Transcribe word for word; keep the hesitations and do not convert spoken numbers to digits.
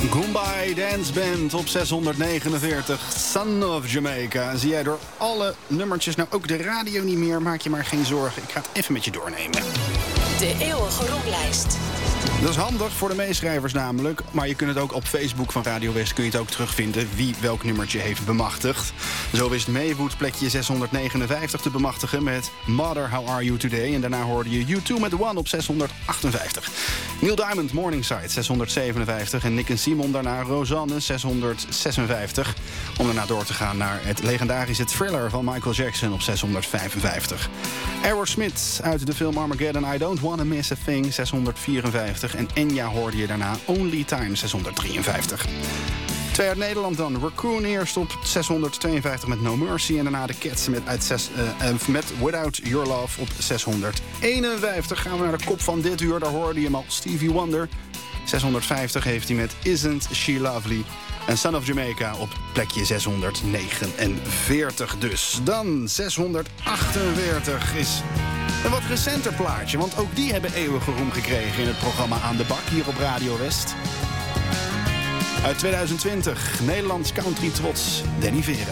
Goombay Dance Band op zeshonderdnegenenveertig. Son of Jamaica. Zie jij door alle nummertjes nou ook de radio niet meer? Maak je maar geen zorgen. Ik ga het even met je doornemen. De eeuwige roemlijst. Dat is handig voor de meeschrijvers namelijk. Maar je kunt het ook op Facebook van Radio West kun je het ook terugvinden wie welk nummertje heeft bemachtigd. Zo is Maywood plekje zeshonderdnegenenvijftig te bemachtigen met Mother, How Are You Today? En daarna hoorde je U twee met The One op zeshonderdachtenvijftig. Neil Diamond, Morningside, zeshonderdzevenenvijftig. En Nick en Simon daarna Rosanne, zeshonderdzesenvijftig. Om daarna door te gaan naar het legendarische Thriller van Michael Jackson op zeshonderdvijfenvijftig. Aerosmith uit de film Armageddon, I Don't Wanna Miss a Thing, zeshonderdvierenvijftig. En Enya hoorde je daarna Only Time, zeshonderddrieënvijftig. Twee uit Nederland dan. Raccoon eerst op zeshonderdtweeënvijftig met No Mercy. En daarna de Cats met, uit zes, uh, met Without Your Love op zeshonderdeenenvijftig. Gaan we naar de kop van dit uur. Daar hoorde je hem al, Stevie Wonder. zeshonderdvijftig heeft hij met Isn't She Lovely. En Son of Jamaica op plekje zeshonderdnegenenveertig dus. Dan zeshonderdachtenveertig is een wat recenter plaatje. Want ook die hebben eeuwige roem gekregen in het programma Aan de Bak hier op Radio West. Uit tweeduizend twintig, Nederlands country trots, Danny Vera.